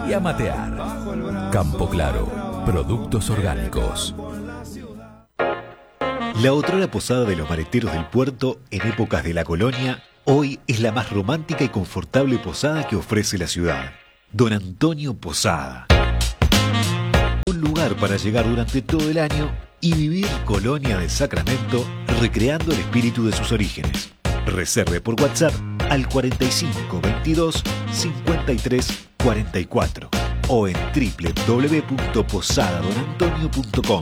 y a matear. Campo Claro, productos orgánicos. La otrora posada de los maleteros del puerto en épocas de la colonia, hoy es la más romántica y confortable posada que ofrece la ciudad. Don Antonio Posada. Un lugar para llegar durante todo el año y vivir Colonia del Sacramento recreando el espíritu de sus orígenes. Reserve por WhatsApp al 4522 53 44 o en www.posadadonantonio.com.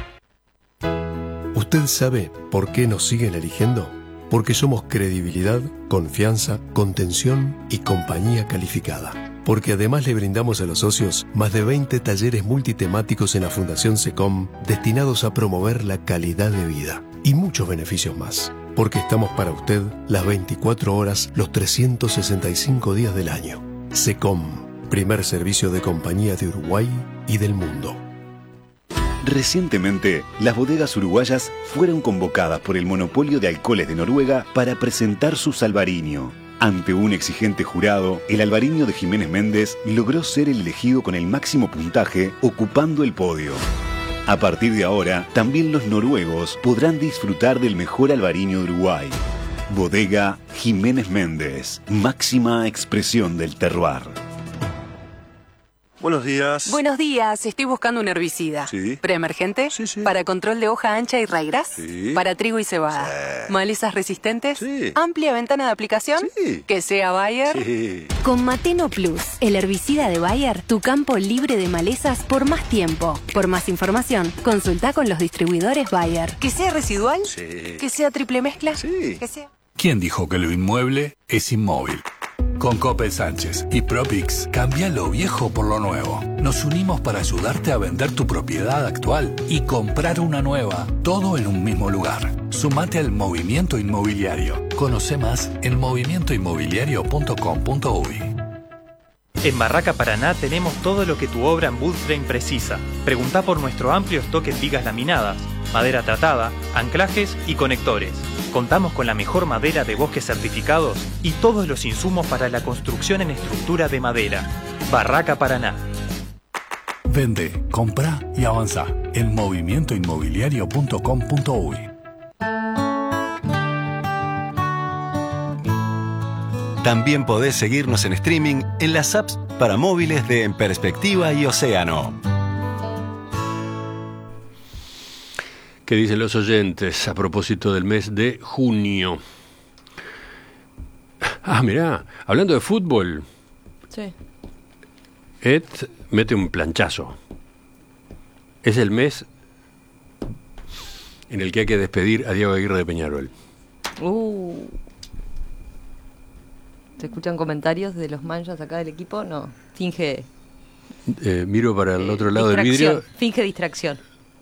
¿Usted sabe por qué nos siguen eligiendo? Porque somos credibilidad, confianza, contención y compañía calificada. Porque además le brindamos a los socios más de 20 talleres multitemáticos en la Fundación SECOM destinados a promover la calidad de vida y muchos beneficios más. Porque estamos para usted las 24 horas, los 365 días del año. SECOM, primer servicio de compañía de Uruguay y del mundo. Recientemente, las bodegas uruguayas fueron convocadas por el Monopolio de Alcoholes de Noruega para presentar su Salvarinho. Ante un exigente jurado, el albariño de Jiménez Méndez logró ser el elegido con el máximo puntaje, ocupando el podio. A partir de ahora, también los noruegos podrán disfrutar del mejor albariño de Uruguay. Bodega Jiménez Méndez, máxima expresión del terroir. Buenos días. Buenos días, estoy buscando un herbicida. Sí. ¿Preemergente? Sí. ¿Para control de hoja ancha y raigras? Sí. ¿Para trigo y cebada? Sí. ¿Malezas resistentes? Sí. ¿Amplia ventana de aplicación? Sí. ¿Que sea Bayer? Sí. Con Mateno Plus, el herbicida de Bayer, tu campo libre de malezas por más tiempo. Por más información, consulta con los distribuidores Bayer. ¿Que sea residual? Sí. ¿Que sea triple mezcla? Sí. ¿Que sea? ¿Quién dijo que lo inmueble es inmóvil? Con Coppel Sánchez y Propix, cambia lo viejo por lo nuevo. Nos unimos para ayudarte a vender tu propiedad actual y comprar una nueva, todo en un mismo lugar. Sumate al movimiento inmobiliario. Conoce más en movimientoinmobiliario.com.uy. En Barraca Paraná tenemos todo lo que tu obra en wood frame precisa. Preguntá por nuestro amplio stock en vigas laminadas, madera tratada, anclajes y conectores. Contamos con la mejor madera de bosques certificados y todos los insumos para la construcción en estructura de madera. Barraca Paraná. Vende, compra y avanza en movimientoinmobiliario.com.uy. También podés seguirnos en streaming en las apps para móviles de En Perspectiva y Océano. ¿Qué dicen los oyentes a propósito del mes de junio? Mirá, hablando de fútbol. Sí. Ed mete un planchazo. Es el mes en el que hay que despedir a Diego Aguirre de Peñarol. ¿Se escuchan comentarios de los manchas acá del equipo? No, finge... Miro para el otro lado del vidrio. Finge distracción.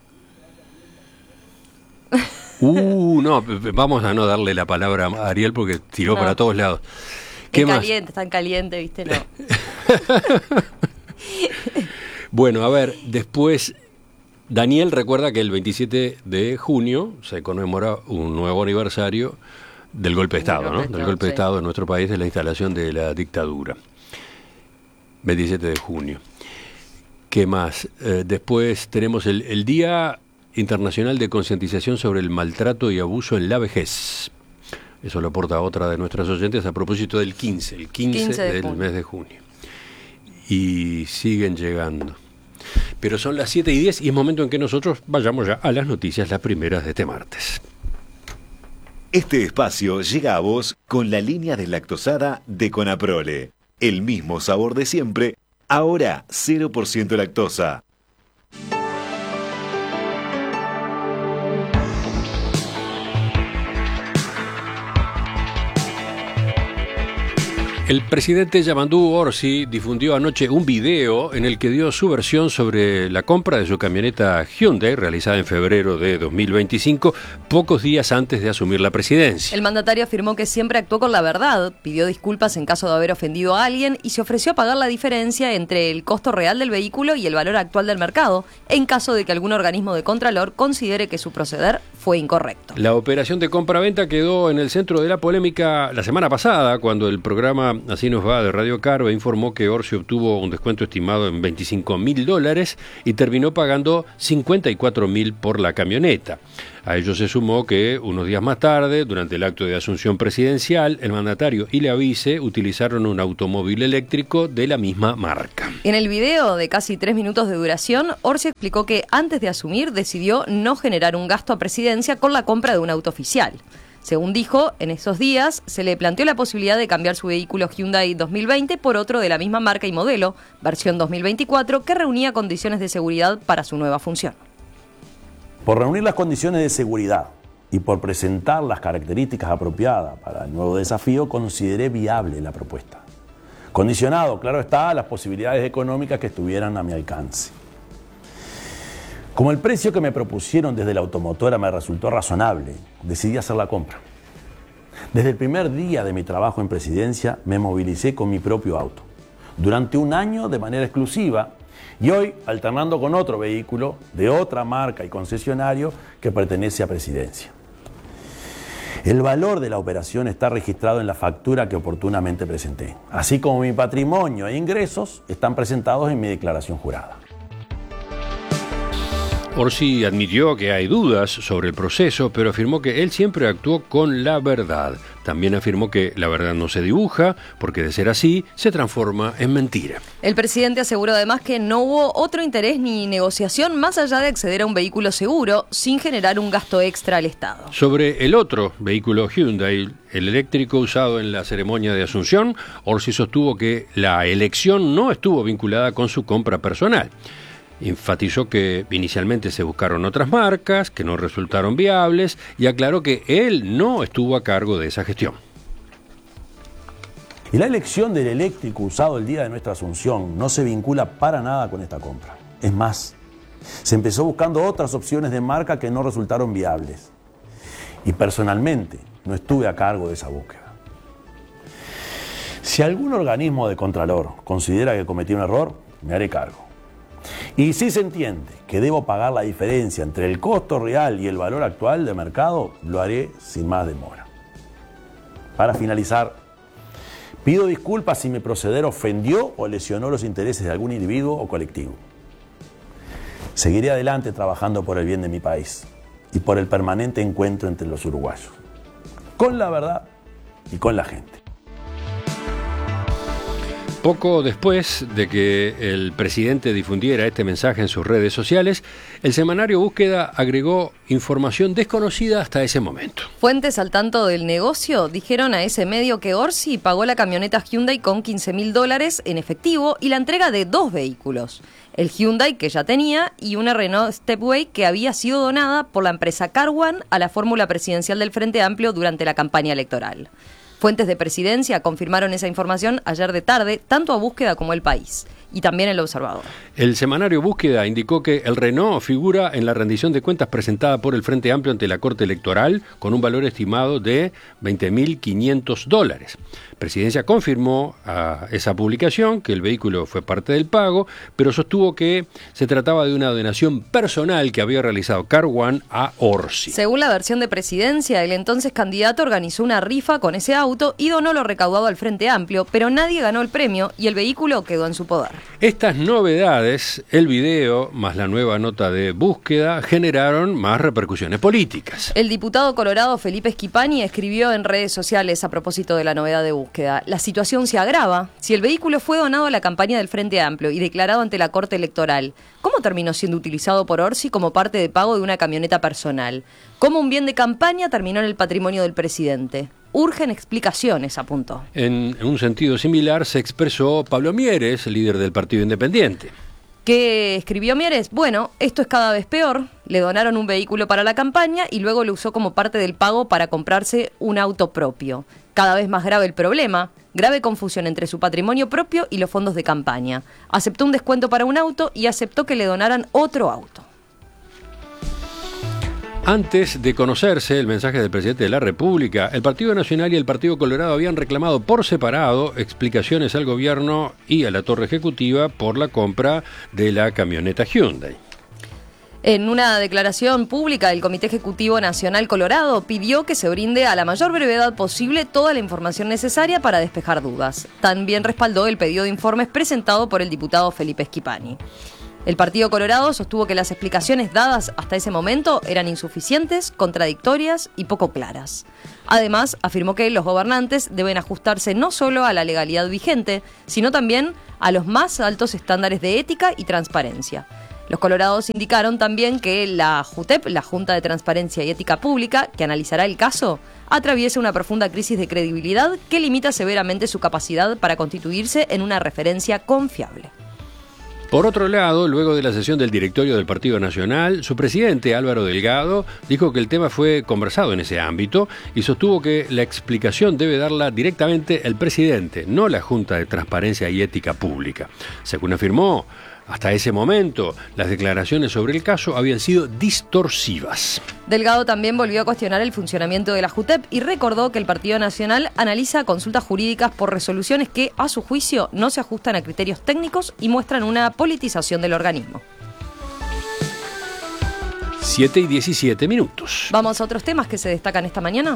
No, vamos a no darle la palabra a Ariel porque tiró para todos lados. ¿Qué más? Está en caliente, ¿viste? No. Bueno, a ver, después Daniel recuerda que el 27 de junio se conmemora un nuevo aniversario del golpe de Estado, ¿no? Del golpe de Estado en nuestro país, de la instalación de la dictadura. 27 de junio. ¿Qué más? Después tenemos el Día Internacional de Concientización sobre el Maltrato y Abuso en la Vejez. Eso lo aporta otra de nuestras oyentes a propósito del 15 del mes de junio. Y siguen llegando. Pero son las 7:10 y es momento en que nosotros vayamos ya a las noticias, las primeras de este martes. Este espacio llega a vos con la línea deslactosada de Conaprole. El mismo sabor de siempre, ahora 0% lactosa. El presidente Yamandu Orsi difundió anoche un video en el que dio su versión sobre la compra de su camioneta Hyundai realizada en febrero de 2025, pocos días antes de asumir la presidencia. El mandatario afirmó que siempre actuó con la verdad, pidió disculpas en caso de haber ofendido a alguien y se ofreció a pagar la diferencia entre el costo real del vehículo y el valor actual del mercado, en caso de que algún organismo de contralor considere que su proceder fue incorrecto. La operación de compra-venta quedó en el centro de la polémica la semana pasada, cuando el programa Así Nos Va de Radio Carve informó que Orsi obtuvo un descuento estimado en $25.000 y terminó pagando $54.000 por la camioneta. A ello se sumó que unos días más tarde, durante el acto de asunción presidencial, el mandatario y la vice utilizaron un automóvil eléctrico de la misma marca. En el video de casi 3 minutos de duración, Orsi explicó que antes de asumir decidió no generar un gasto a presidencia con la compra de un auto oficial. Según dijo, en esos días se le planteó la posibilidad de cambiar su vehículo Hyundai 2020 por otro de la misma marca y modelo, versión 2024, que reunía condiciones de seguridad para su nueva función. Por reunir las condiciones de seguridad y por presentar las características apropiadas para el nuevo desafío, consideré viable la propuesta. Condicionado, claro está, a las posibilidades económicas que estuvieran a mi alcance. Como el precio que me propusieron desde la automotora me resultó razonable, decidí hacer la compra. Desde el primer día de mi trabajo en presidencia me movilicé con mi propio auto. Durante un año de manera exclusiva y hoy alternando con otro vehículo de otra marca y concesionario que pertenece a presidencia. El valor de la operación está registrado en la factura que oportunamente presenté, así como mi patrimonio e ingresos están presentados en mi declaración jurada. Orsi admitió que hay dudas sobre el proceso, pero afirmó que él siempre actuó con la verdad. También afirmó que la verdad no se dibuja, porque de ser así, se transforma en mentira. El presidente aseguró además que no hubo otro interés ni negociación más allá de acceder a un vehículo seguro sin generar un gasto extra al Estado. Sobre el otro vehículo Hyundai, el eléctrico usado en la ceremonia de Asunción, Orsi sostuvo que la elección no estuvo vinculada con su compra personal. Enfatizó que inicialmente se buscaron otras marcas que no resultaron viables y aclaró que él no estuvo a cargo de esa gestión. Y la elección del eléctrico usado el día de nuestra asunción no se vincula para nada con esta compra. Es más, se empezó buscando otras opciones de marca que no resultaron viables. Y personalmente no estuve a cargo de esa búsqueda. Si algún organismo de Contralor considera que cometí un error, me haré cargo. Y si se entiende que debo pagar la diferencia entre el costo real y el valor actual de mercado, lo haré sin más demora. Para finalizar, pido disculpas si mi proceder ofendió o lesionó los intereses de algún individuo o colectivo. Seguiré adelante trabajando por el bien de mi país y por el permanente encuentro entre los uruguayos, con la verdad y con la gente. Poco después de que el presidente difundiera este mensaje en sus redes sociales, el semanario Búsqueda agregó información desconocida hasta ese momento. Fuentes al tanto del negocio dijeron a ese medio que Orsi pagó la camioneta Hyundai con $15.000 en efectivo y la entrega de 2 vehículos. El Hyundai que ya tenía y una Renault Stepway que había sido donada por la empresa Car One a la fórmula presidencial del Frente Amplio durante la campaña electoral. Fuentes de presidencia confirmaron esa información ayer de tarde, tanto a Búsqueda como El País, y también El Observador. El semanario Búsqueda indicó que el Renault figura en la rendición de cuentas presentada por el Frente Amplio ante la Corte Electoral con un valor estimado de $20.500. Presidencia confirmó a esa publicación que el vehículo fue parte del pago, pero sostuvo que se trataba de una donación personal que había realizado Car One a Orsi. Según la versión de Presidencia, el entonces candidato organizó una rifa con ese auto y donó lo recaudado al Frente Amplio, pero nadie ganó el premio y el vehículo quedó en su poder. Estas novedades, el video más la nueva nota de Búsqueda, generaron más repercusiones políticas. El diputado colorado Felipe Schipani escribió en redes sociales a propósito de la novedad de Búsqueda: la situación se agrava si el vehículo fue donado a la campaña del Frente Amplio y declarado ante la Corte Electoral. ¿Cómo terminó siendo utilizado por Orsi como parte de pago de una camioneta personal? ¿Cómo un bien de campaña terminó en el patrimonio del presidente? Urgen explicaciones, apuntó. En un sentido similar se expresó Pablo Mieres, líder del Partido Independiente. ¿Qué escribió Mieres? Bueno, esto es cada vez peor. Le donaron un vehículo para la campaña y luego lo usó como parte del pago para comprarse un auto propio. Cada vez más grave el problema, grave confusión entre su patrimonio propio y los fondos de campaña. Aceptó un descuento para un auto y aceptó que le donaran otro auto. Antes de conocerse el mensaje del presidente de la República, el Partido Nacional y el Partido Colorado habían reclamado por separado explicaciones al gobierno y a la Torre Ejecutiva por la compra de la camioneta Hyundai. En una declaración pública, el Comité Ejecutivo Nacional Colorado pidió que se brinde a la mayor brevedad posible toda la información necesaria para despejar dudas. También respaldó el pedido de informes presentado por el diputado Felipe Schipani. El Partido Colorado sostuvo que las explicaciones dadas hasta ese momento eran insuficientes, contradictorias y poco claras. Además, afirmó que los gobernantes deben ajustarse no solo a la legalidad vigente, sino también a los más altos estándares de ética y transparencia. Los colorados indicaron también que la JUTEP, la Junta de Transparencia y Ética Pública, que analizará el caso, atraviesa una profunda crisis de credibilidad que limita severamente su capacidad para constituirse en una referencia confiable. Por otro lado, luego de la sesión del directorio del Partido Nacional, su presidente, Álvaro Delgado, dijo que el tema fue conversado en ese ámbito y sostuvo que la explicación debe darla directamente el presidente, no la Junta de Transparencia y Ética Pública. Según afirmó, hasta ese momento, las declaraciones sobre el caso habían sido distorsivas. Delgado también volvió a cuestionar el funcionamiento de la JUTEP y recordó que el Partido Nacional analiza consultas jurídicas por resoluciones que, a su juicio, no se ajustan a criterios técnicos y muestran una politización del organismo. 7:17. Vamos a otros temas que se destacan esta mañana.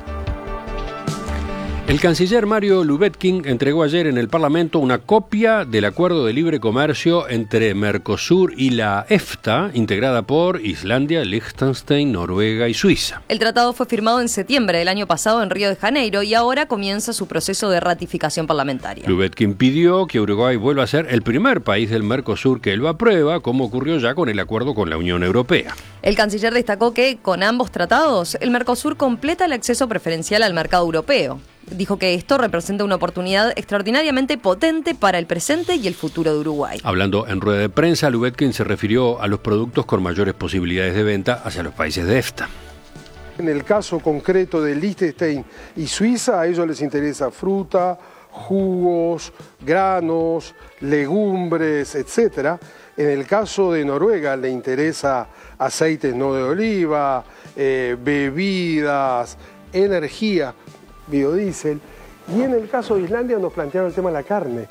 El canciller Mario Lubetkin entregó ayer en el Parlamento una copia del acuerdo de libre comercio entre Mercosur y la EFTA, integrada por Islandia, Liechtenstein, Noruega y Suiza. El tratado fue firmado en septiembre del año pasado en Río de Janeiro y ahora comienza su proceso de ratificación parlamentaria. Lubetkin pidió que Uruguay vuelva a ser el primer país del Mercosur que lo aprueba, como ocurrió ya con el acuerdo con la Unión Europea. El canciller destacó que, con ambos tratados, el Mercosur completa el acceso preferencial al mercado europeo. Dijo que esto representa una oportunidad extraordinariamente potente para el presente y el futuro de Uruguay. Hablando en rueda de prensa, Lubetkin se refirió a los productos con mayores posibilidades de venta hacia los países de EFTA. En el caso concreto de Liechtenstein y Suiza, a ellos les interesa fruta, jugos, granos, legumbres, etc. En el caso de Noruega le interesa aceites no de oliva, bebidas, energía, biodiesel, y en el caso de Islandia nos plantearon el tema de la carne.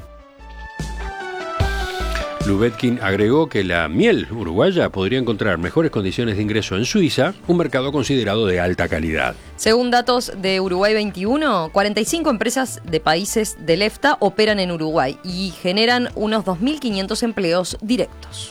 Lubetkin agregó que la miel uruguaya podría encontrar mejores condiciones de ingreso en Suiza, un mercado considerado de alta calidad. Según datos de Uruguay 21, 45 empresas de países del EFTA operan en Uruguay y generan unos 2.500 empleos directos.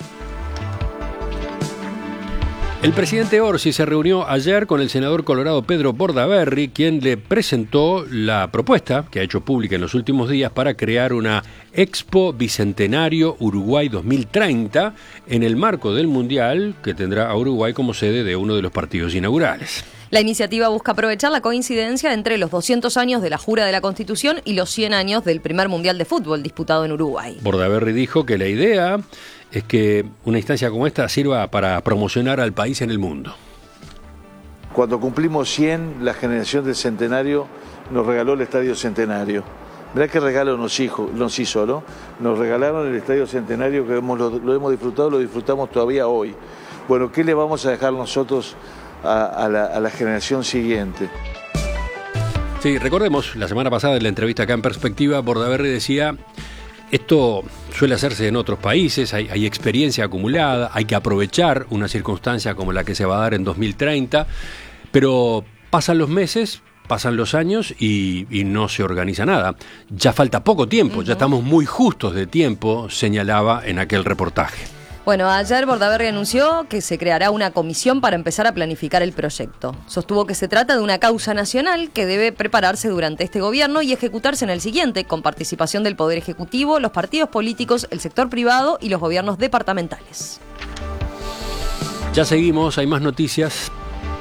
El presidente Orsi se reunió ayer con el senador colorado Pedro Bordaberry, quien le presentó la propuesta que ha hecho pública en los últimos días para crear una Expo Bicentenario Uruguay 2030 en el marco del Mundial que tendrá a Uruguay como sede de uno de los partidos inaugurales. La iniciativa busca aprovechar la coincidencia entre los 200 años de la Jura de la Constitución y los 100 años del primer Mundial de Fútbol disputado en Uruguay. Bordaberry dijo que la idea es que una instancia como esta sirva para promocionar al país en el mundo. Cuando cumplimos 100, la generación del Centenario nos regaló el Estadio Centenario. Mirá qué regalo nos hizo, ¿no? Nos regalaron el Estadio Centenario que lo hemos disfrutado, lo disfrutamos todavía hoy. Bueno, ¿qué le vamos a dejar nosotros a la generación siguiente? Sí, recordemos, la semana pasada en la entrevista acá en Perspectiva, Bordaberry decía: esto suele hacerse en otros países, hay experiencia acumulada, hay que aprovechar una circunstancia como la que se va a dar en 2030, pero pasan los meses, pasan los años y no se organiza nada. Ya falta poco tiempo, ya estamos muy justos de tiempo, señalaba en aquel reportaje. Bueno, ayer Bordaberry anunció que se creará una comisión para empezar a planificar el proyecto. Sostuvo que se trata de una causa nacional que debe prepararse durante este gobierno y ejecutarse en el siguiente, con participación del Poder Ejecutivo, los partidos políticos, el sector privado y los gobiernos departamentales. Ya seguimos, hay más noticias.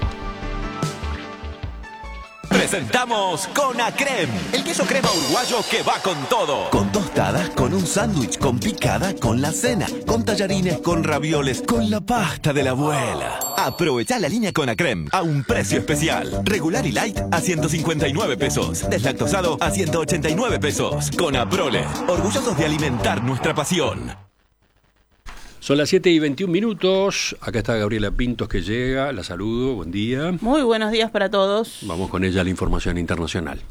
Presentamos Conacrem, el queso crema uruguayo que va con todo. Con tostadas, con un sándwich, con picada, con la cena, con tallarines, con ravioles, con la pasta de la abuela. Aprovecha la línea Conacrem a un precio especial. Regular y light a 159 pesos. Deslactosado a 189 pesos. Con Aprole, orgullosos de alimentar nuestra pasión. Son las 7:21. Acá está Gabriela Pintos que llega. La saludo. Buen día. Muy buenos días para todos. Vamos con ella a la información internacional.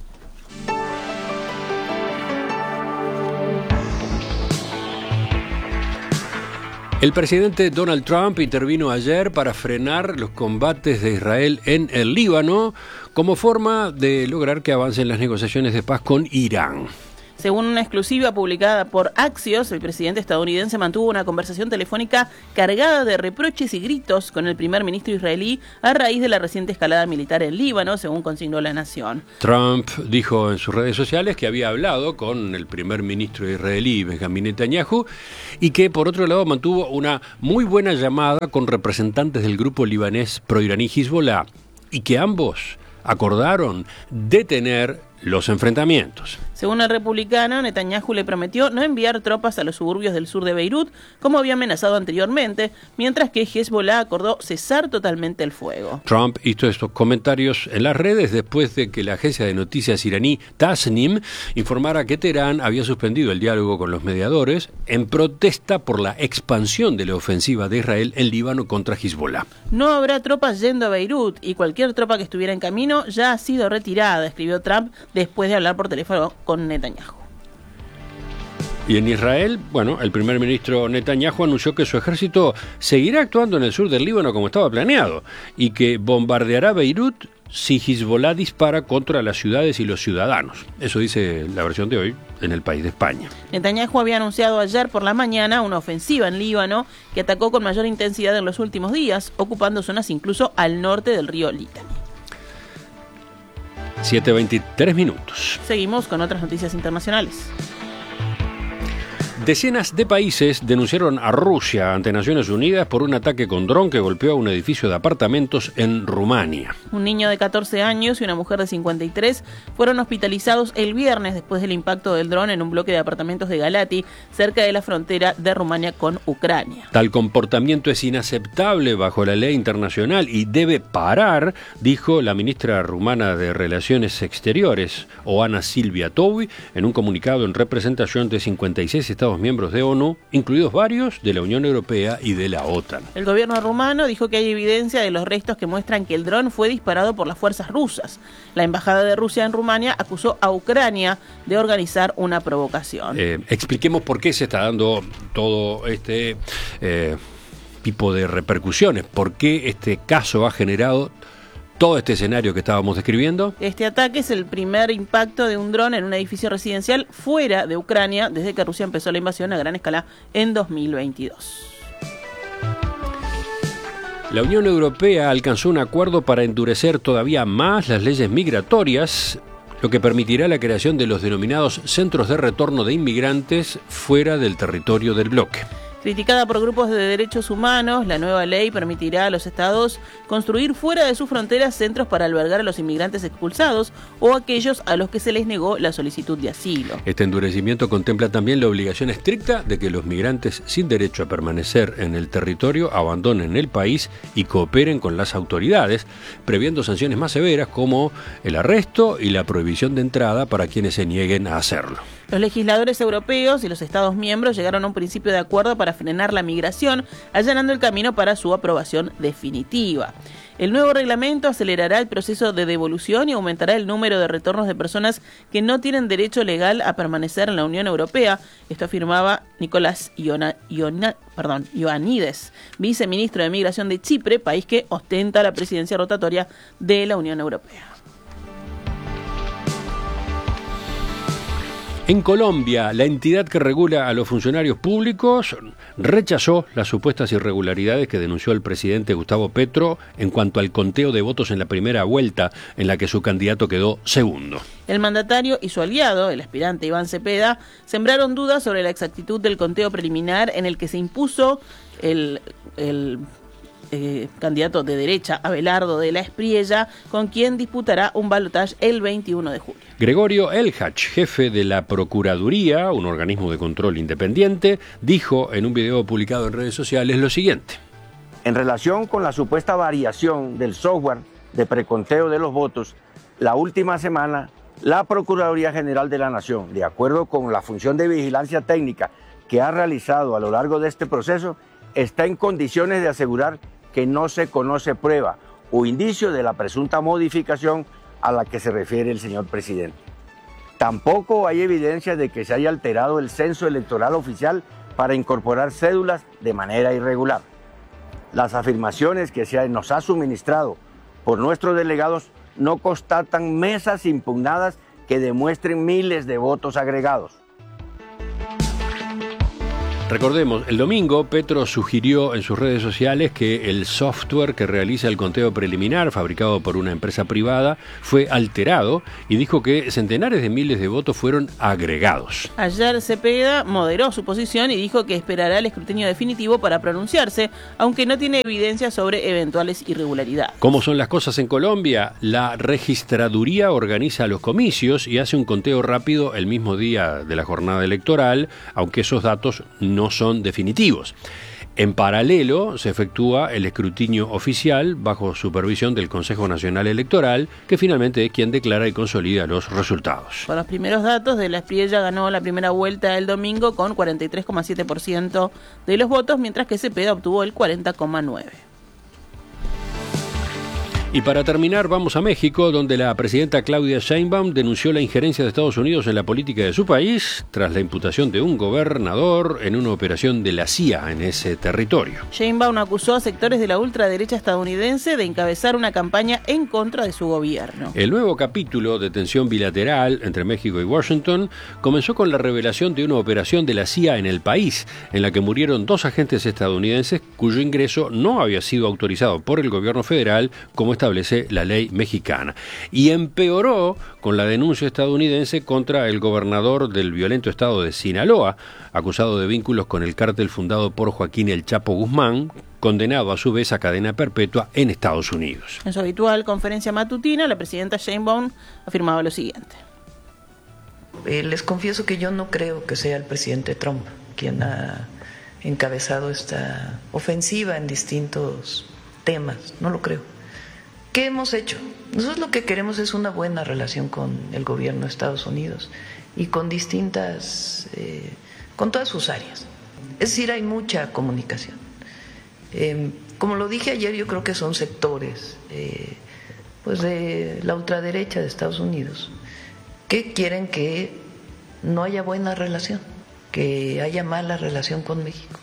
El presidente Donald Trump intervino ayer para frenar los combates de Israel en el Líbano como forma de lograr que avancen las negociaciones de paz con Irán. Según una exclusiva publicada por Axios, el presidente estadounidense mantuvo una conversación telefónica cargada de reproches y gritos con el primer ministro israelí a raíz de la reciente escalada militar en Líbano, según consignó La Nación. Trump dijo en sus redes sociales que había hablado con el primer ministro israelí, Benjamin Netanyahu, y que por otro lado mantuvo una muy buena llamada con representantes del grupo libanés proiraní Hezbollah, y que ambos acordaron detener los enfrentamientos. Según el republicano, Netanyahu le prometió no enviar tropas a los suburbios del sur de Beirut, como había amenazado anteriormente, mientras que Hezbollah acordó cesar totalmente el fuego. Trump hizo estos comentarios en las redes después de que la agencia de noticias iraní Tasnim informara que Teherán había suspendido el diálogo con los mediadores en protesta por la expansión de la ofensiva de Israel en Líbano contra Hezbollah. No habrá tropas yendo a Beirut y cualquier tropa que estuviera en camino ya ha sido retirada, escribió Trump después de hablar por teléfono con Netanyahu. Y en Israel, el primer ministro Netanyahu anunció que su ejército seguirá actuando en el sur del Líbano como estaba planeado y que bombardeará Beirut si Hezbollah dispara contra las ciudades y los ciudadanos. Eso dice la versión de hoy en El País de España. Netanyahu había anunciado ayer por la mañana una ofensiva en Líbano que atacó con mayor intensidad en los últimos días, ocupando zonas incluso al norte del río Litani. 7:23 minutos. Seguimos con otras noticias internacionales. Decenas de países denunciaron a Rusia ante Naciones Unidas por un ataque con dron que golpeó a un edificio de apartamentos en Rumania. Un niño de 14 años y una mujer de 53 fueron hospitalizados el viernes después del impacto del dron en un bloque de apartamentos de Galati, cerca de la frontera de Rumania con Ucrania. Tal comportamiento es inaceptable bajo la ley internacional y debe parar, dijo la ministra rumana de Relaciones Exteriores, Oana Silvia Toui, en un comunicado en representación de 56 Estados miembros de ONU, incluidos varios de la Unión Europea y de la OTAN. El gobierno rumano dijo que hay evidencia de los restos que muestran que el dron fue disparado por las fuerzas rusas. La embajada de Rusia en Rumania acusó a Ucrania de organizar una provocación. Expliquemos por qué se está dando todo este tipo de repercusiones, por qué este caso ha generado todo este escenario que estábamos describiendo. Este ataque es el primer impacto de un dron en un edificio residencial fuera de Ucrania desde que Rusia empezó la invasión a gran escala en 2022. La Unión Europea alcanzó un acuerdo para endurecer todavía más las leyes migratorias, lo que permitirá la creación de los denominados centros de retorno de inmigrantes fuera del territorio del bloque. Criticada por grupos de derechos humanos, la nueva ley permitirá a los estados construir fuera de sus fronteras centros para albergar a los inmigrantes expulsados o aquellos a los que se les negó la solicitud de asilo. Este endurecimiento contempla también la obligación estricta de que los migrantes sin derecho a permanecer en el territorio abandonen el país y cooperen con las autoridades, previendo sanciones más severas como el arresto y la prohibición de entrada para quienes se nieguen a hacerlo. Los legisladores europeos y los Estados miembros llegaron a un principio de acuerdo para frenar la migración, allanando el camino para su aprobación definitiva. El nuevo reglamento acelerará el proceso de devolución y aumentará el número de retornos de personas que no tienen derecho legal a permanecer en la Unión Europea. Esto afirmaba Nicolás Ioannidis, viceministro de Migración de Chipre, país que ostenta la presidencia rotatoria de la Unión Europea. En Colombia, la entidad que regula a los funcionarios públicos rechazó las supuestas irregularidades que denunció el presidente Gustavo Petro en cuanto al conteo de votos en la primera vuelta, en la que su candidato quedó segundo. El mandatario y su aliado, el aspirante Iván Cepeda, sembraron dudas sobre la exactitud del conteo preliminar en el que se impuso el candidato de derecha, Abelardo de la Espriella, con quien disputará un balotaje el 21 de julio. Gregorio Elhach, jefe de la Procuraduría, un organismo de control independiente, dijo en un video publicado en redes sociales lo siguiente. En relación con la supuesta variación del software de preconteo de los votos, la última semana, la Procuraduría General de la Nación, de acuerdo con la función de vigilancia técnica que ha realizado a lo largo de este proceso, está en condiciones de asegurar que no se conoce prueba o indicio de la presunta modificación a la que se refiere el señor presidente. Tampoco hay evidencia de que se haya alterado el censo electoral oficial para incorporar cédulas de manera irregular. Las afirmaciones que nos ha suministrado por nuestros delegados no constatan mesas impugnadas que demuestren miles de votos agregados. Recordemos, el domingo Petro sugirió en sus redes sociales que el software que realiza el conteo preliminar, fabricado por una empresa privada, fue alterado y dijo que centenares de miles de votos fueron agregados. Ayer Cepeda moderó su posición y dijo que esperará el escrutinio definitivo para pronunciarse, aunque no tiene evidencia sobre eventuales irregularidades. ¿Cómo son las cosas en Colombia? La registraduría organiza los comicios y hace un conteo rápido el mismo día de la jornada electoral, aunque esos datos no son definitivos. En paralelo, se efectúa el escrutinio oficial bajo supervisión del Consejo Nacional Electoral, que finalmente es quien declara y consolida los resultados. Con los primeros datos, De la Espriella ganó la primera vuelta el domingo con 43,7% de los votos, mientras que Cepeda obtuvo el 40,9%. Y para terminar, vamos a México, donde la presidenta Claudia Sheinbaum denunció la injerencia de Estados Unidos en la política de su país tras la imputación de un gobernador en una operación de la CIA en ese territorio. Sheinbaum acusó a sectores de la ultraderecha estadounidense de encabezar una campaña en contra de su gobierno. El nuevo capítulo de tensión bilateral entre México y Washington comenzó con la revelación de una operación de la CIA en el país, en la que murieron 2 agentes estadounidenses cuyo ingreso no había sido autorizado por el gobierno federal, como establece la ley mexicana. Y empeoró con la denuncia estadounidense contra el gobernador del violento estado de Sinaloa, acusado de vínculos con el cártel fundado por Joaquín El Chapo Guzmán, condenado a su vez a cadena perpetua en Estados Unidos. En su habitual conferencia matutina, la presidenta Sheinbaum afirmaba lo siguiente. Les confieso que yo no creo que sea el presidente Trump quien ha encabezado esta ofensiva en distintos temas, no lo creo. ¿Qué hemos hecho? Nosotros lo que queremos es una buena relación con el gobierno de Estados Unidos y con distintas, con todas sus áreas. Es decir, hay mucha comunicación. Como lo dije ayer, yo creo que son sectores pues de la ultraderecha de Estados Unidos que quieren que no haya buena relación, que haya mala relación con México.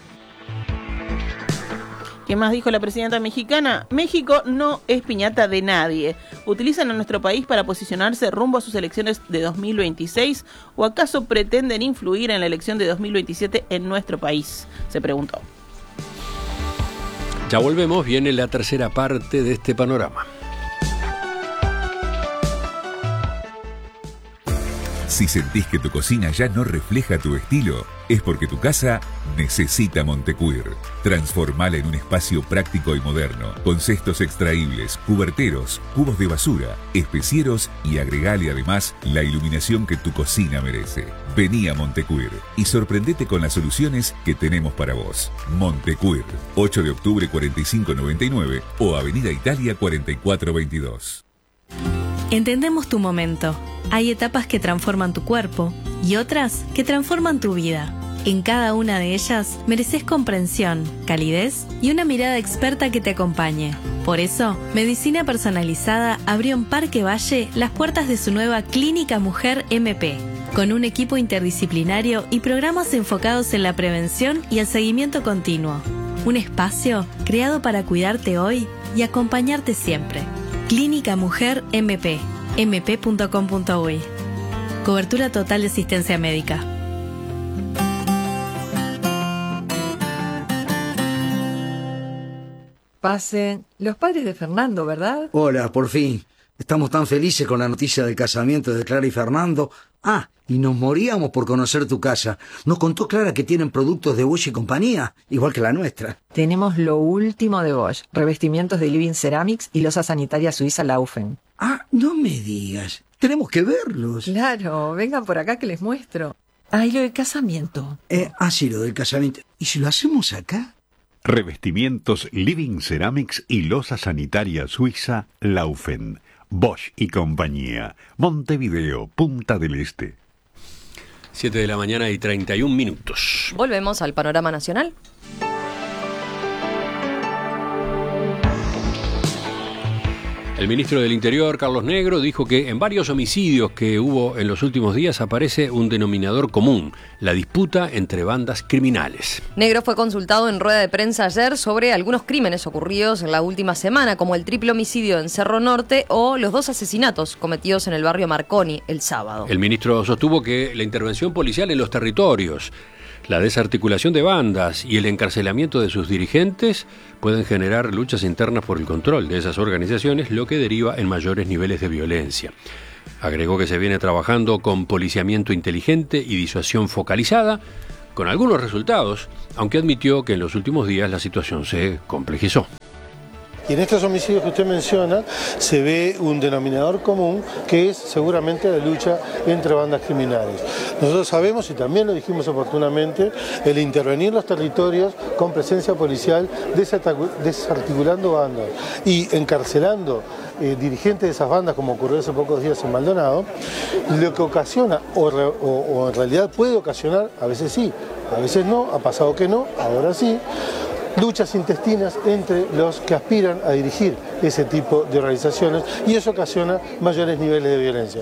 ¿Qué más dijo la presidenta mexicana? México no es piñata de nadie. ¿Utilizan a nuestro país para posicionarse rumbo a sus elecciones de 2026? ¿O acaso pretenden influir en la elección de 2027 en nuestro país? Se preguntó. Ya volvemos, viene la tercera parte de este panorama. Si sentís que tu cocina ya no refleja tu estilo, es porque tu casa necesita Montecuir. Transformala en un espacio práctico y moderno, con cestos extraíbles, cuberteros, cubos de basura, especieros y agregale además la iluminación que tu cocina merece. Vení a Montecuir y sorprendete con las soluciones que tenemos para vos. Montecuir, 8 de octubre 4599 o Avenida Italia 4422. Entendemos tu momento. Hay etapas que transforman tu cuerpo y otras que transforman tu vida. En cada una de ellas mereces comprensión, calidez y una mirada experta que te acompañe. Por eso, Medicina Personalizada abrió en Parque Valle las puertas de su nueva Clínica Mujer MP, con un equipo interdisciplinario y programas enfocados en la prevención y el seguimiento continuo. Un espacio creado para cuidarte hoy y acompañarte siempre. Clínica Mujer MP, mp.com.uy. Cobertura total de asistencia médica. Pasen. Los padres de Fernando, ¿verdad? Hola, por fin. Estamos tan felices con la noticia del casamiento de Clara y Fernando. Ah, y nos moríamos por conocer tu casa. Nos contó Clara que tienen productos de Bosch y compañía, igual que la nuestra. Tenemos lo último de Bosch. Revestimientos de Living Ceramics y losa sanitaria suiza Laufen. Ah, no me digas. Tenemos que verlos. Claro, vengan por acá que les muestro. Ah, y lo del casamiento. Sí, lo del casamiento. ¿Y si lo hacemos acá? Revestimientos Living Ceramics y losa sanitaria suiza Laufen. Bosch y compañía. Montevideo, Punta del Este. 7 de la mañana y 31 minutos. Volvemos al panorama nacional. El ministro del Interior, Carlos Negro, dijo que en varios homicidios que hubo en los últimos días aparece un denominador común, la disputa entre bandas criminales. Negro fue consultado en rueda de prensa ayer sobre algunos crímenes ocurridos en la última semana, como el triple homicidio en Cerro Norte o los 2 asesinatos cometidos en el barrio Marconi el sábado. El ministro sostuvo que la intervención policial en los territorios, la desarticulación de bandas y el encarcelamiento de sus dirigentes pueden generar luchas internas por el control de esas organizaciones, lo que deriva en mayores niveles de violencia. Agregó que se viene trabajando con policiamiento inteligente y disuasión focalizada, con algunos resultados, aunque admitió que en los últimos días la situación se complejizó. Y en estos homicidios que usted menciona se ve un denominador común que es seguramente la lucha entre bandas criminales. Nosotros sabemos, y también lo dijimos oportunamente, el intervenir en los territorios con presencia policial, desarticulando bandas y encarcelando dirigentes de esas bandas, como ocurrió hace pocos días en Maldonado, lo que ocasiona, o en realidad puede ocasionar, a veces sí, a veces no, ha pasado que no, ahora sí, luchas intestinas entre los que aspiran a dirigir ese tipo de organizaciones y eso ocasiona mayores niveles de violencia.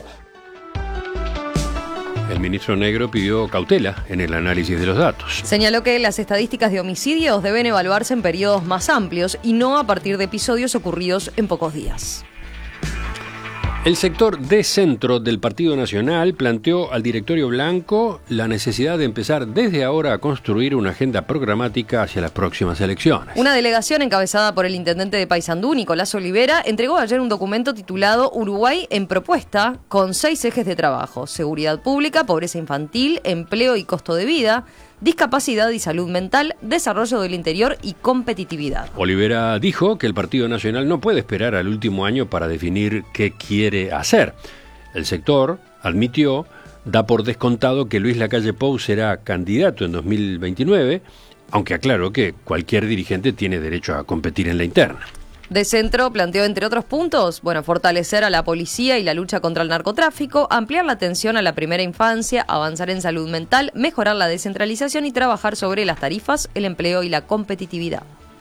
El ministro Negro pidió cautela en el análisis de los datos. Señaló que las estadísticas de homicidios deben evaluarse en periodos más amplios y no a partir de episodios ocurridos en pocos días. El sector de centro del Partido Nacional planteó al directorio blanco la necesidad de empezar desde ahora a construir una agenda programática hacia las próximas elecciones. Una delegación encabezada por el intendente de Paysandú, Nicolás Olivera, entregó ayer un documento titulado Uruguay en propuesta, con 6 ejes de trabajo: seguridad pública, pobreza infantil, empleo y costo de vida, discapacidad y salud mental, desarrollo del interior y competitividad. Olivera dijo que el Partido Nacional no puede esperar al último año para definir qué quiere hacer. El sector, admitió, da por descontado que Luis Lacalle Pou será candidato en 2029, aunque aclaró que cualquier dirigente tiene derecho a competir en la interna. De Centro planteó, entre otros puntos, fortalecer a la policía y la lucha contra el narcotráfico, ampliar la atención a la primera infancia, avanzar en salud mental, mejorar la descentralización y trabajar sobre las tarifas, el empleo y la competitividad.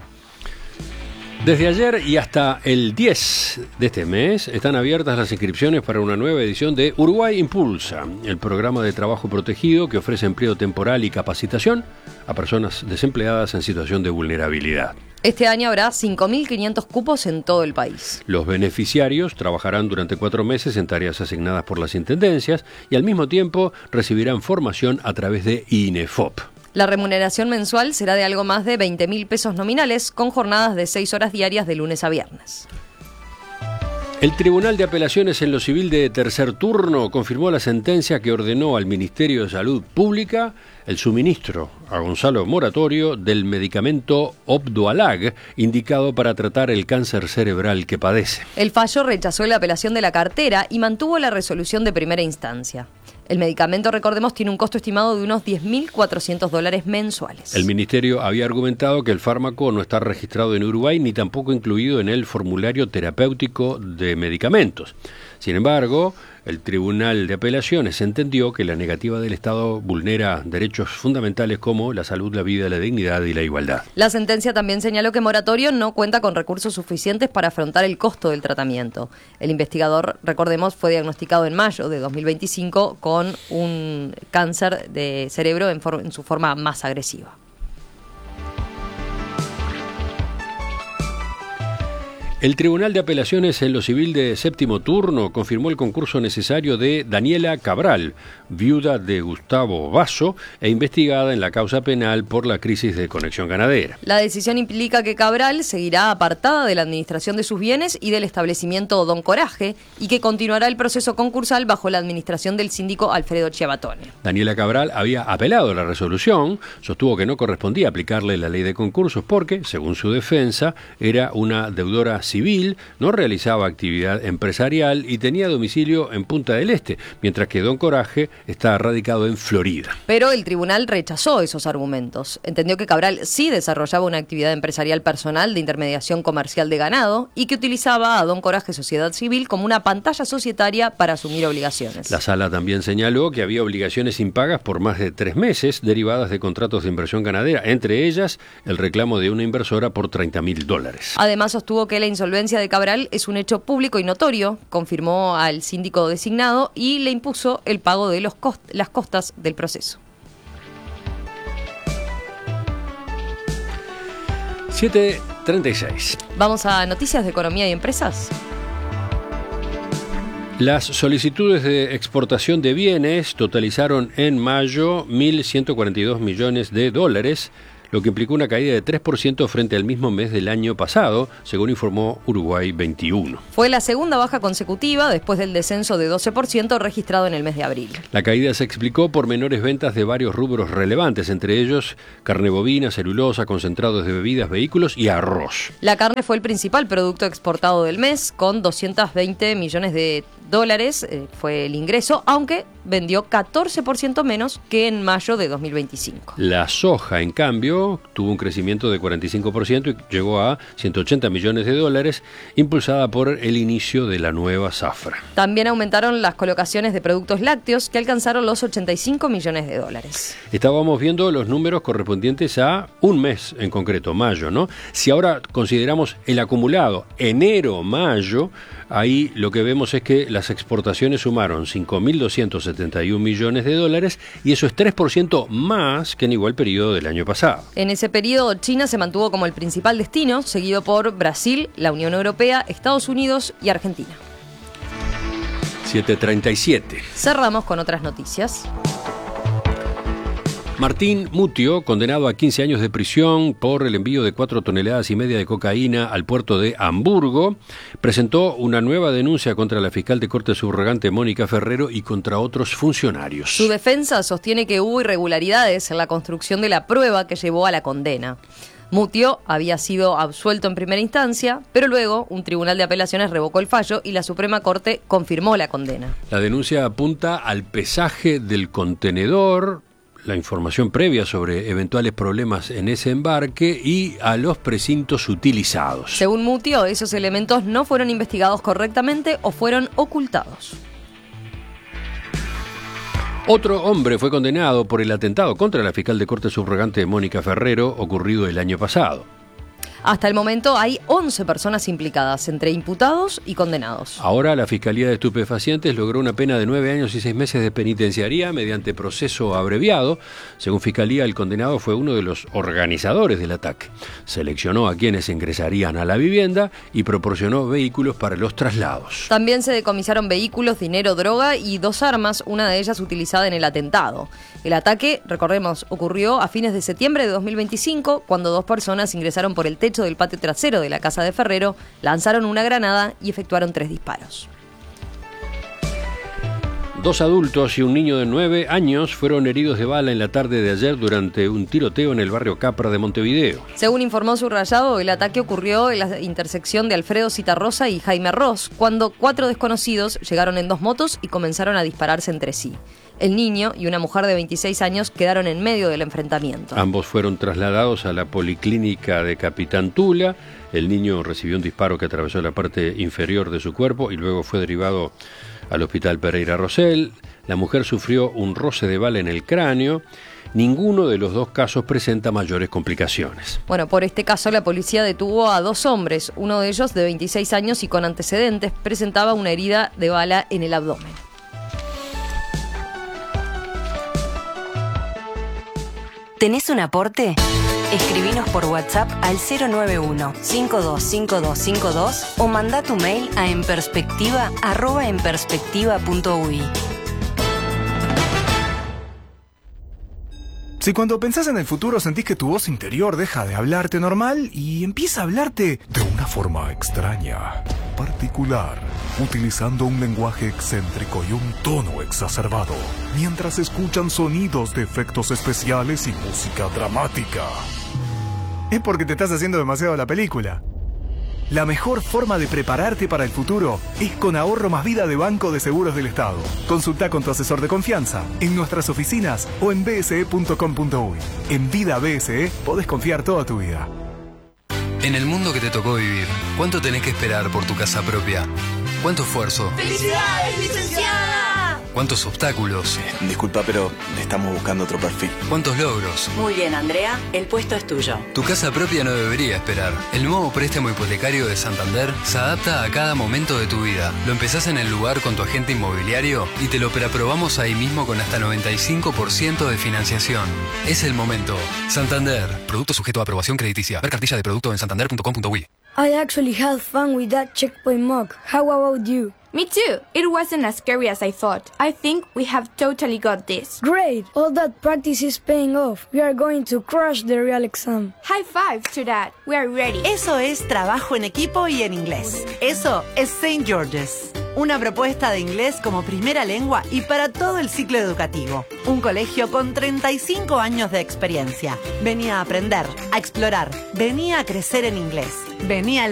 Desde ayer y hasta el 10 de este mes están abiertas las inscripciones para una nueva edición de Uruguay Impulsa, el programa de trabajo protegido que ofrece empleo temporal y capacitación a personas desempleadas en situación de vulnerabilidad. Este año habrá 5.500 cupos en todo el país. Los beneficiarios trabajarán durante 4 meses en tareas asignadas por las intendencias y al mismo tiempo recibirán formación a través de INEFOP. La remuneración mensual será de algo más de 20.000 pesos nominales, con jornadas de 6 horas diarias de lunes a viernes. El Tribunal de Apelaciones en lo Civil de tercer turno confirmó la sentencia que ordenó al Ministerio de Salud Pública el suministro a Gonzalo Moratorio del medicamento Opdualag, indicado para tratar el cáncer cerebral que padece. El fallo rechazó la apelación de la cartera y mantuvo la resolución de primera instancia. El medicamento, recordemos, tiene un costo estimado de unos $10.400 mensuales. El ministerio había argumentado que el fármaco no está registrado en Uruguay ni tampoco incluido en el formulario terapéutico de medicamentos. Sin embargo, el Tribunal de Apelaciones entendió que la negativa del Estado vulnera derechos fundamentales como la salud, la vida, la dignidad y la igualdad. La sentencia también señaló que Moratorio no cuenta con recursos suficientes para afrontar el costo del tratamiento. El investigador, recordemos, fue diagnosticado en mayo de 2025 con un cáncer de cerebro en su forma más agresiva. El Tribunal de Apelaciones en lo Civil de séptimo turno confirmó el concurso necesario de Daniela Cabral, viuda de Gustavo Basso e investigada en la causa penal por la crisis de Conexión Ganadera. La decisión implica que Cabral seguirá apartada de la administración de sus bienes y del establecimiento Don Coraje y que continuará el proceso concursal bajo la administración del síndico Alfredo Chiavatone. Daniela Cabral había apelado la resolución, sostuvo que no correspondía aplicarle la ley de concursos porque, según su defensa, era una deudora civil, no realizaba actividad empresarial y tenía domicilio en Punta del Este, mientras que Don Coraje está radicado en Florida. Pero el tribunal rechazó esos argumentos. Entendió que Cabral sí desarrollaba una actividad empresarial personal de intermediación comercial de ganado y que utilizaba a Don Coraje Sociedad Civil como una pantalla societaria para asumir obligaciones. La sala también señaló que había obligaciones impagas por más de 3 meses derivadas de contratos de inversión ganadera, entre ellas el reclamo de una inversora por $30.000. Además, sostuvo que la insolvencia de Cabral es un hecho público y notorio, confirmó al síndico designado y le impuso el pago de las costas del proceso. 7:36. Vamos a noticias de economía y empresas. Las solicitudes de exportación de bienes totalizaron en mayo 1.142 millones de dólares, lo que implicó una caída de 3% frente al mismo mes del año pasado, según informó Uruguay 21. Fue la segunda baja consecutiva después del descenso de 12% registrado en el mes de abril. La caída se explicó por menores ventas de varios rubros relevantes, entre ellos carne bovina, celulosa, concentrados de bebidas, vehículos y arroz. La carne fue el principal producto exportado del mes, con 220 millones de dólares fue el ingreso, aunque vendió 14% menos que en mayo de 2025. La soja, en cambio, tuvo un crecimiento de 45% y llegó a 180 millones de dólares, impulsada por el inicio de la nueva zafra. También aumentaron las colocaciones de productos lácteos, que alcanzaron los 85 millones de dólares. Estábamos viendo los números correspondientes a un mes en concreto, mayo, ¿no? Si ahora consideramos el acumulado enero-mayo, ahí lo que vemos es que las exportaciones sumaron 5.271 millones de dólares y eso es 3% más que en igual periodo del año pasado. En ese periodo, China se mantuvo como el principal destino, seguido por Brasil, la Unión Europea, Estados Unidos y Argentina. 7:37. Cerramos con otras noticias. Martín Mutio, condenado a 15 años de prisión por el envío de 4,5 toneladas de cocaína al puerto de Hamburgo, presentó una nueva denuncia contra la fiscal de corte subrogante Mónica Ferrero y contra otros funcionarios. Su defensa sostiene que hubo irregularidades en la construcción de la prueba que llevó a la condena. Mutio había sido absuelto en primera instancia, pero luego un tribunal de apelaciones revocó el fallo y la Suprema Corte confirmó la condena. La denuncia apunta al pesaje del contenedor, la información previa sobre eventuales problemas en ese embarque y a los precintos utilizados. Según Mutio, esos elementos no fueron investigados correctamente o fueron ocultados. Otro hombre fue condenado por el atentado contra la fiscal de corte subrogante Mónica Ferrero, ocurrido el año pasado. Hasta el momento hay 11 personas implicadas, entre imputados y condenados. Ahora la Fiscalía de Estupefacientes logró una pena de 9 años y 6 meses de penitenciaría mediante proceso abreviado. Según Fiscalía, el condenado fue uno de los organizadores del ataque. Seleccionó a quienes ingresarían a la vivienda y proporcionó vehículos para los traslados. También se decomisaron vehículos, dinero, droga y 2 armas, una de ellas utilizada en el atentado. El ataque, recordemos, ocurrió a fines de septiembre de 2025, cuando 2 personas ingresaron por el techo del patio trasero de la casa de Ferrero, lanzaron una granada y efectuaron 3 disparos. 2 adultos y un niño de 9 años fueron heridos de bala en la tarde de ayer durante un tiroteo en el barrio Capra de Montevideo. Según informó Subrayado, el ataque ocurrió en la intersección de Alfredo Citarrosa y Jaime Ross, cuando 4 desconocidos llegaron en 2 motos y comenzaron a dispararse entre sí. El niño y una mujer de 26 años quedaron en medio del enfrentamiento. Ambos fueron trasladados a la policlínica de Capitán Tula. El niño recibió un disparo que atravesó la parte inferior de su cuerpo y luego fue derivado al hospital Pereira Rosell. La mujer sufrió un roce de bala en el cráneo. Ninguno de los 2 casos presenta mayores complicaciones. Bueno, por este caso la policía detuvo a 2 hombres. Uno de ellos, de 26 años y con antecedentes, presentaba una herida de bala en el abdomen. ¿Tenés un aporte? Escribinos por WhatsApp al 091-525252 o manda tu mail a enperspectiva@enperspectiva.ui. Si cuando pensás en el futuro sentís que tu voz interior deja de hablarte normal y empieza a hablarte de una forma extraña, particular, utilizando un lenguaje excéntrico y un tono exacerbado, mientras escuchan sonidos de efectos especiales y música dramática, es porque te estás haciendo demasiado la película. La mejor forma de prepararte para el futuro es con Ahorro Más Vida de Banco de Seguros del Estado. Consulta con tu asesor de confianza en nuestras oficinas o en bse.com.uy. En Vida BSE podés confiar toda tu vida. En el mundo que te tocó vivir, ¿cuánto tenés que esperar por tu casa propia? ¿Cuánto esfuerzo? ¡Felicidades, licenciada! ¿Cuántos obstáculos? Disculpa, pero estamos buscando otro perfil. ¿Cuántos logros? Muy bien, Andrea, el puesto es tuyo. Tu casa propia no debería esperar. El nuevo préstamo hipotecario de Santander se adapta a cada momento de tu vida. Lo empezás en el lugar con tu agente inmobiliario y te lo preaprobamos ahí mismo con hasta 95% de financiación. Es el momento. Santander. Producto sujeto a aprobación crediticia. Ver cartilla de producto en santander.com.uy. I actually had fun with that checkpoint mug. How about you? Me too. It wasn't as scary as I thought. I think we have totally got this. Great! All that practice is paying off. We are going to crush the real exam. High five to that. We are ready. Eso es trabajo en equipo y en inglés. Eso es St. George's. Una propuesta de inglés como primera lengua y para todo el ciclo educativo. Un colegio con 35 años de experiencia. Venía a aprender, a explorar. Venía a crecer en inglés. Venía al